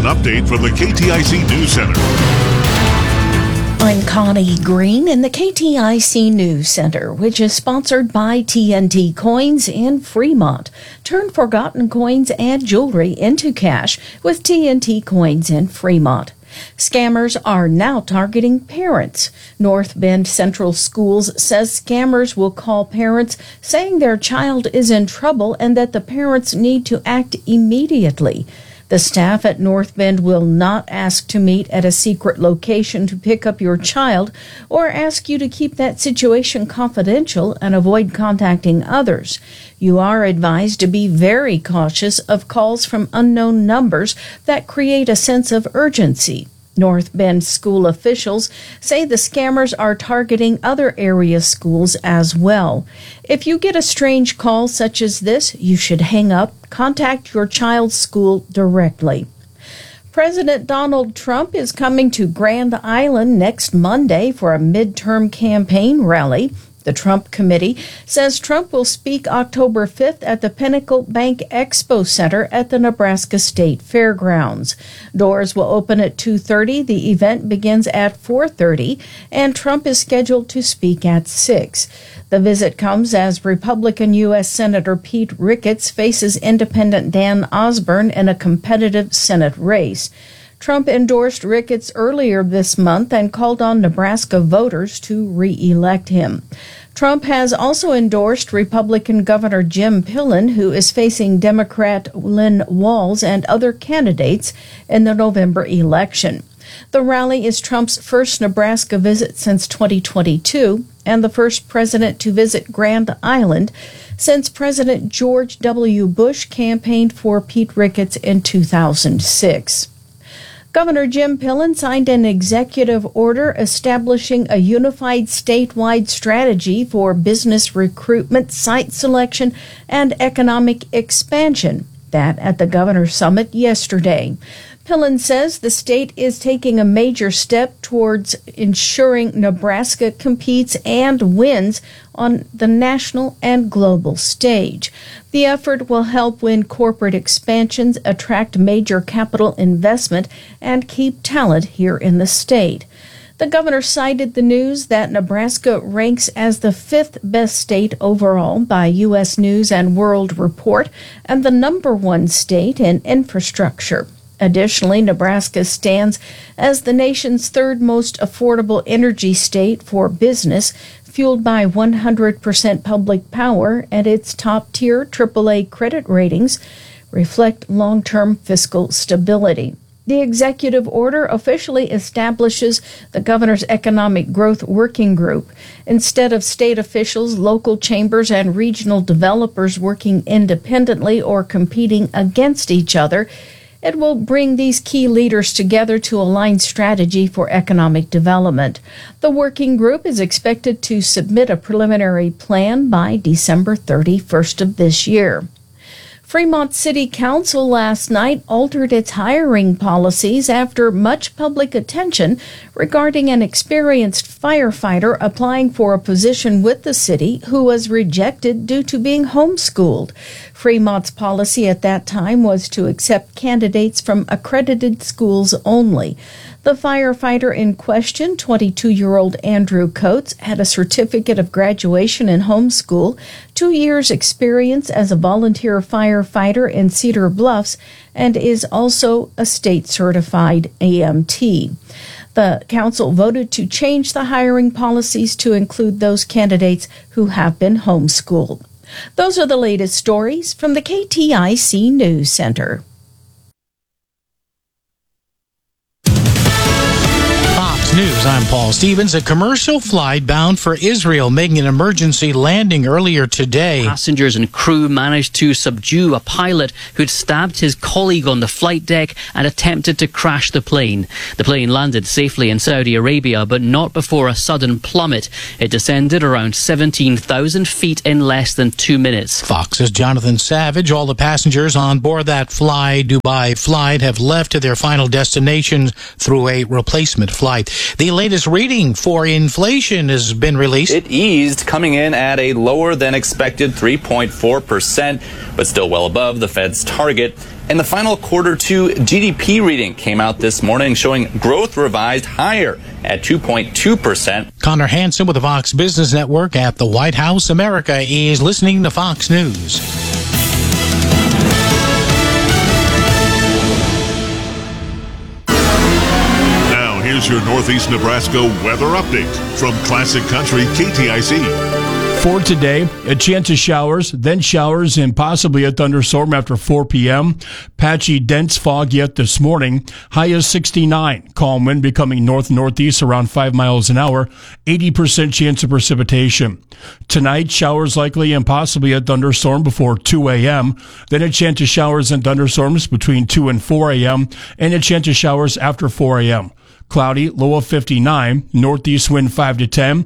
update from the KTIC News Center. I'm Connie Green in the KTIC News Center, which is sponsored by TNT Coins in Fremont. Turn forgotten coins and jewelry into cash with TNT Coins in Fremont. Scammers are now targeting parents. North Bend Central Schools says scammers will call parents saying their child is in trouble and that the parents need to act immediately. The staff at North Bend will not ask to meet at a secret location to pick up your child or ask you to keep that situation confidential and avoid contacting others. You are advised to be very cautious of calls from unknown numbers that create a sense of urgency. North Bend school officials say the scammers are targeting other area schools as well. If you get a strange call such as this, you should hang up, contact your child's school directly. President Donald Trump is coming to Grand Island next Monday for a midterm campaign rally. The Trump Committee says Trump will speak October 5th at the Pinnacle Bank Expo Center at the Nebraska State Fairgrounds. Doors will open at 2:30. The event begins at 4:30, and Trump is scheduled to speak at 6. The visit comes as Republican U.S. Senator Pete Ricketts faces Independent Dan Osborne in a competitive Senate race. Trump endorsed Ricketts earlier this month and called on Nebraska voters to re-elect him. Trump has also endorsed Republican Governor Jim Pillen, who is facing Democrat Lynn Walls and other candidates in the November election. The rally is Trump's first Nebraska visit since 2022 and the first president to visit Grand Island since President George W. Bush campaigned for Pete Ricketts in 2006. Governor Jim Pillen signed an executive order establishing a unified statewide strategy for business recruitment, site selection, and economic expansion. That at the Governor's Summit yesterday. Pillen says the state is taking a major step towards ensuring Nebraska competes and wins on the national and global stage. The effort will help win corporate expansions, attract major capital investment, and keep talent here in the state. The governor cited the news that Nebraska ranks as the 5th best state overall by U.S. News and World Report and the number 1 state in infrastructure. Additionally, Nebraska stands as the nation's 3rd most affordable energy state for business, fueled by 100% public power, and its top-tier AAA credit ratings reflect long-term fiscal stability. The executive order officially establishes the governor's economic growth working group. Instead of state officials, local chambers, and regional developers working independently or competing against each other, it will bring these key leaders together to align strategy for economic development. The working group is expected to submit a preliminary plan by December 31st of this year. Fremont City Council last night altered its hiring policies after much public attention regarding an experienced firefighter applying for a position with the city who was rejected due to being homeschooled. Fremont's policy at that time was to accept candidates from accredited schools only. The firefighter in question, 22-year-old Andrew Coates, had a certificate of graduation in homeschool, 2 years' experience as a volunteer firefighter in Cedar Bluffs, and is also a state-certified EMT. The council voted to change the hiring policies to include those candidates who have been homeschooled. Those are the latest stories from the KTIC News Center. News. I'm Paul Stevens. A commercial flight bound for Israel making an emergency landing earlier today. Passengers and crew managed to subdue a pilot who'd stabbed his colleague on the flight deck and attempted to crash the plane. The plane landed safely in Saudi Arabia, but not before a sudden plummet. It descended around 17,000 feet in less than 2 minutes. Fox's Jonathan Savage. All the passengers on board that Fly Dubai flight have left to their final destinations through a replacement flight. The latest reading for inflation has been released. It eased, coming in at a lower than expected 3.4%, but still well above the Fed's target. And the final Q2 GDP reading came out this morning, showing growth revised higher at 2.2%. Connor Hansen with the Fox Business Network at the White House. America is listening to Fox News. Now, here's your Northeast Nebraska weather update from Classic Country KTIC. For today, a chance of showers, then showers and possibly a thunderstorm after 4 p.m. Patchy, dense fog yet this morning. High is 69. Calm wind becoming north-northeast around 5 miles an hour. 80% chance of precipitation. Tonight, showers likely and possibly a thunderstorm before 2 a.m. Then a chance of showers and thunderstorms between 2 and 4 a.m. and a chance of showers after 4 a.m. Cloudy, low of 59, northeast wind 5 to 10,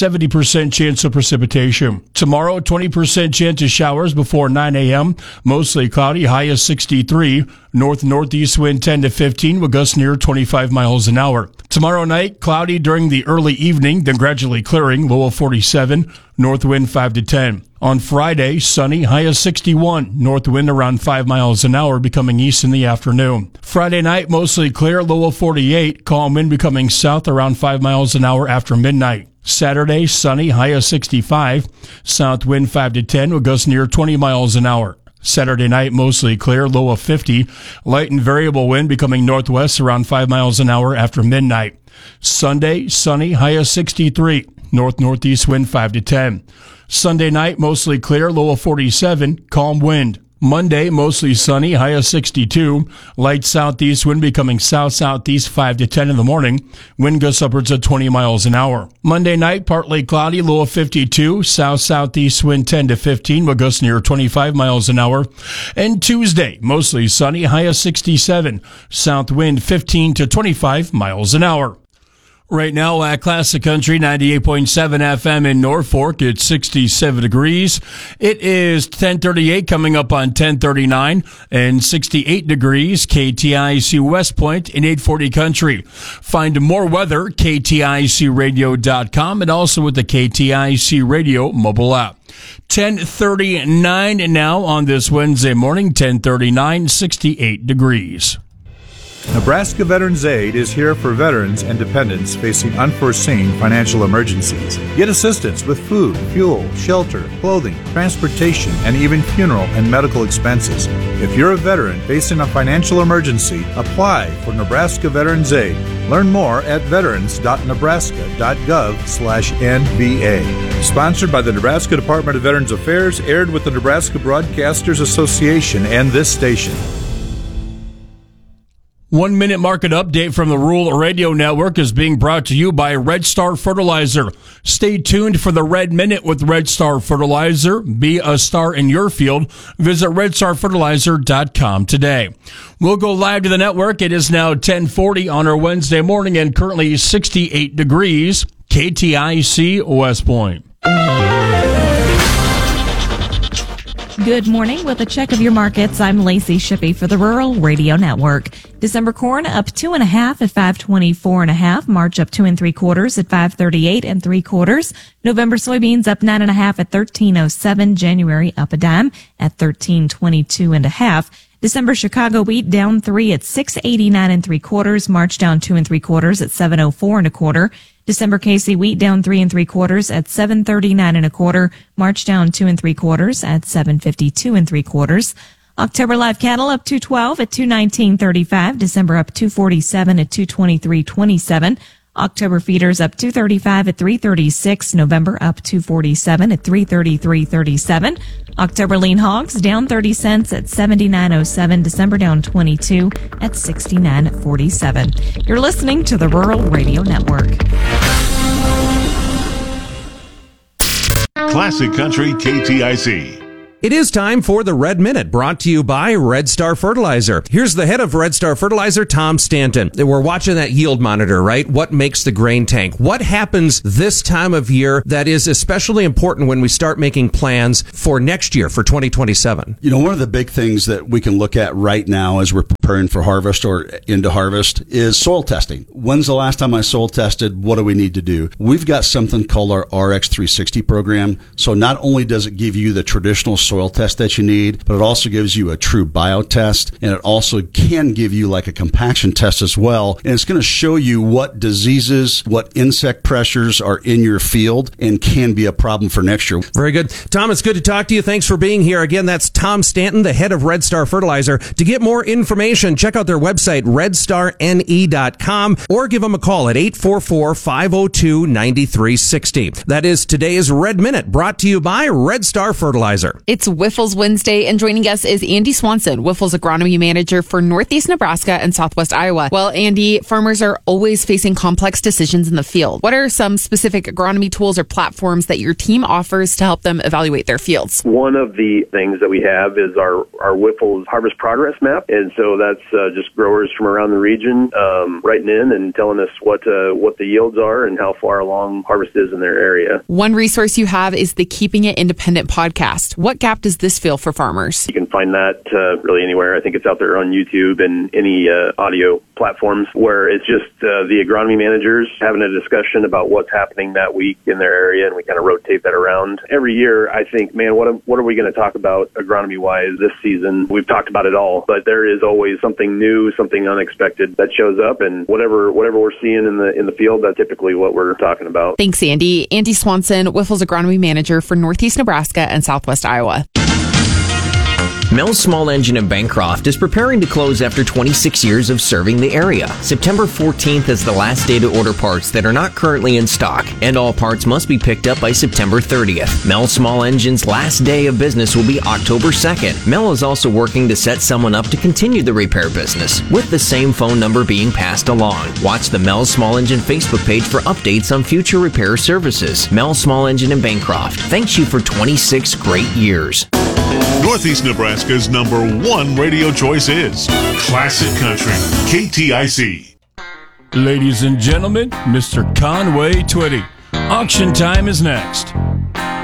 70% chance of precipitation. Tomorrow, 20% chance of showers before 9 a.m., mostly cloudy, high of 63, northeast wind 10 to 15 with gusts near 25 miles an hour. Tomorrow night, cloudy during the early evening, then gradually clearing, low of 47, north wind 5 to 10. On Friday, sunny, high of 61, north wind around 5 miles an hour, becoming east in the afternoon. Friday night, mostly clear, low of 48, calm wind becoming south around 5 miles an hour after midnight. Saturday, sunny, high of 65, south wind 5 to 10 with gusts near 20 miles an hour. Saturday night, mostly clear, low of 50, light and variable wind becoming northwest around 5 miles an hour after midnight. Sunday, sunny, high of 63, northeast wind 5 to 10. Sunday night, mostly clear, low of 47, calm wind. Monday, mostly sunny, high of 62, light southeast wind becoming south-southeast 5 to 10 in the morning, wind gusts upwards of 20 miles an hour. Monday night, partly cloudy, low of 52, south-southeast wind 10 to 15 with gusts near 25 miles an hour. And Tuesday, mostly sunny, high of 67, south wind 15 to 25 miles an hour. Right now at Classic Country 98.7 FM in Norfolk, it's 67 degrees. It is 10:38 coming up on 10:39 and 68 degrees. KTIC West Point in 840 Country. Find more weather, KTICradio.com, and also with the KTIC Radio mobile app. 10:39 now on this Wednesday morning, 10:39, 68 degrees. Nebraska Veterans Aid is here for veterans and dependents facing unforeseen financial emergencies. Get assistance with food, fuel, shelter, clothing, transportation, and even funeral and medical expenses. If you're a veteran facing a financial emergency, apply for Nebraska Veterans Aid. Learn more at veterans.nebraska.gov/NVA. Sponsored by the Nebraska Department of Veterans Affairs, aired with the Nebraska Broadcasters Association and this station. 1 minute market update from the Rural Radio Network is being brought to you by Red Star Fertilizer. Stay tuned for the Red Minute with Red Star Fertilizer. Be a star in your field. Visit redstarfertilizer.com today. We'll go live to the network. It is now 10:40 on our Wednesday morning and currently 68 degrees. KTIC West Point. Good morning. With a check of your markets, I'm Lacey Shippey for the Rural Radio Network. December corn up 2.5 at 524.5. March up 2 3/4 at 538 3/4. November soybeans up 9.5 at 1307. January up a dime at 1322.5. December Chicago wheat down 3 at 689 3/4. March down 2 3/4 at 704 1/4. December KC wheat down 3 3/4 at 739 1/4. March down 2 3/4 at 752 3/4. October live cattle up 212 at 219.35. December up 247 at 223.27. October feeders up 235 at 336. November up 247 at 333.37. October lean hogs down 30 cents at 79.07. December down 22 at 69.47. You're listening to the Rural Radio Network. Classic Country KTIC. It is time for the Red Minute, brought to you by Red Star Fertilizer. Here's the head of Red Star Fertilizer, Tom Stanton. We're watching that yield monitor, right? What makes the grain tank? What happens this time of year that is especially important when we start making plans for next year, for 2027? You know, one of the big things that we can look at right now as we're preparing for harvest or into harvest is soil testing. When's the last time I soil tested? What do we need to do? We've got something called our RX360 program. So not only does it give you the traditional soil test that you need, but it also gives you a true biotest, and it also can give you like a compaction test as well. And it's going to show you what diseases, what insect pressures are in your field and can be a problem for next year. Very good. Tom, it's good to talk to you. Thanks for being here. Again, that's Tom Stanton, the head of Red Star Fertilizer. To get more information, check out their website, redstarne.com, or give them a call at 844-502-9360. That is today's Red Minute, brought to you by Red Star Fertilizer. It's Wiffles Wednesday, and joining us is Andy Swanson, Wiffles Agronomy Manager for Northeast Nebraska and Southwest Iowa. Well, Andy, farmers are always facing complex decisions in the field. What are some specific agronomy tools or platforms that your team offers to help them evaluate their fields? One of the things that we have is our Wiffles Harvest Progress Map, and so that's just growers from around the region writing in and telling us what the yields are and how far along harvest is in their area. One resource you have is the Keeping It Independent podcast. What gap does this fill for farmers? You can find that really anywhere. I think it's out there on YouTube and any audio platforms, where it's just the agronomy managers having a discussion about what's happening that week in their area, and we kind of rotate that around. Every year, I think, man, what are we going to talk about agronomy-wise this season? We've talked about it all, but there is always something new, something unexpected that shows up, and whatever we're seeing in the field, that's typically what we're talking about. Thanks, Andy. Andy Swanson, Wiffles Agronomy Manager for Northeast Nebraska and Southwest Iowa. Mel's Small Engine in Bancroft is preparing to close after 26 years of serving the area. September 14th is the last day to order parts that are not currently in stock, and all parts must be picked up by September 30th. Mel's Small Engine's last day of business will be October 2nd. Mel is also working to set someone up to continue the repair business, with the same phone number being passed along. Watch the Mel's Small Engine Facebook page for updates on future repair services. Mel's Small Engine in Bancroft thanks you for 26 great years. Northeast Nebraska's #1 radio choice is Classic Country, KTIC. Ladies and gentlemen, Mr. Conway Twitty. Auction time is next.